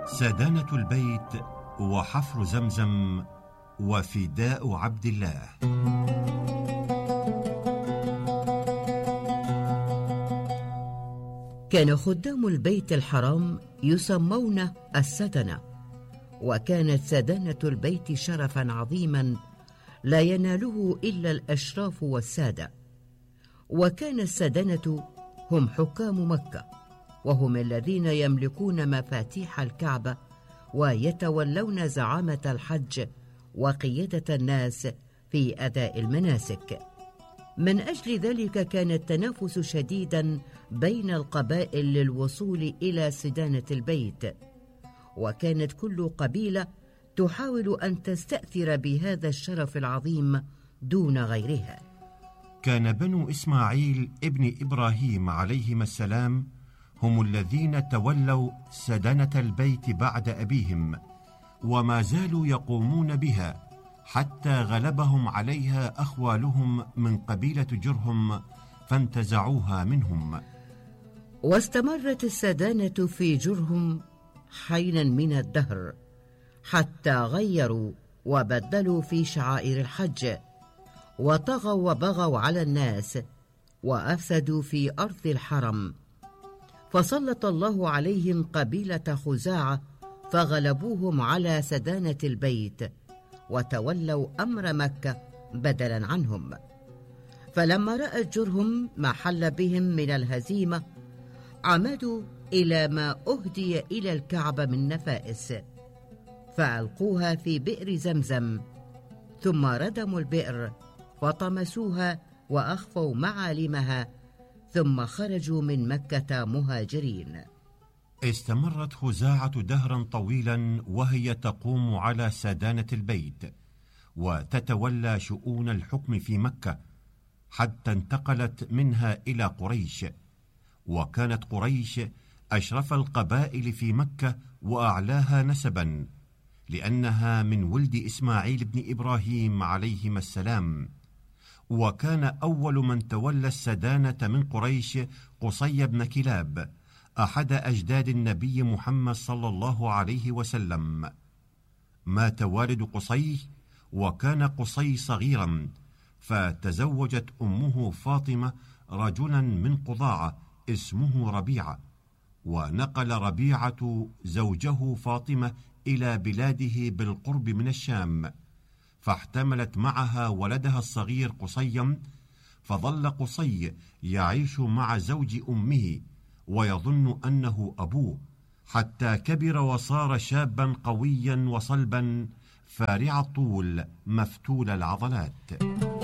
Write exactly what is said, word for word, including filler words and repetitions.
سدانة البيت وحفر زمزم وفداء عبد الله. كان خدام البيت الحرام يسمون السدنة، وكانت سدانة البيت شرفا عظيما لا يناله إلا الأشراف والسادة. وكان السدنة هم حكام مكة، وهم الذين يملكون مفاتيح الكعبة ويتولون زعامة الحج وقيادة الناس في أداء المناسك. من أجل ذلك كان التنافس شديدا بين القبائل للوصول إلى سدانة البيت، وكانت كل قبيلة تحاول أن تستأثر بهذا الشرف العظيم دون غيرها. كان بنو إسماعيل ابن إبراهيم عليهما السلام هم الذين تولوا سدنة البيت بعد أبيهم، وما زالوا يقومون بها حتى غلبهم عليها أخوالهم من قبيلة جرهم فانتزعوها منهم. واستمرت السدانة في جرهم حينا من الدهر حتى غيروا وبدلوا في شعائر الحج، وطغوا وبغوا على الناس وأفسدوا في أرض الحرم، فسلط الله عليهم قبيلة خزاعة فغلبوهم على سدانة البيت وتولوا أمر مكة بدلا عنهم. فلما رأت جرهم ما حل بهم من الهزيمة عمدوا إلى ما أهدي إلى الكعبة من نفائس، فألقوها في بئر زمزم، ثم ردموا البئر وطمسوها وأخفوا معالمها، ثم خرجوا من مكة مهاجرين. استمرت خزاعة دهرا طويلا وهي تقوم على سدانة البيت وتتولى شؤون الحكم في مكة، حتى انتقلت منها إلى قريش. وكانت قريش أشرف القبائل في مكة وأعلاها نسبا، لأنها من ولد إسماعيل بن إبراهيم عليهما السلام. وكان أول من تولى السدانة من قريش قصي بن كلاب، أحد أجداد النبي محمد صلى الله عليه وسلم. مات والد قصي وكان قصي صغيرا، فتزوجت أمه فاطمة رجلا من قضاعة اسمه ربيعة، ونقل ربيعة زوجه فاطمة إلى بلاده بالقرب من الشام، فاحتملت معها ولدها الصغير قصيا، فظل قصي يعيش مع زوج أمه ويظن أنه أبوه، حتى كبر وصار شابا قويا وصلبا فارع الطول مفتول العضلات.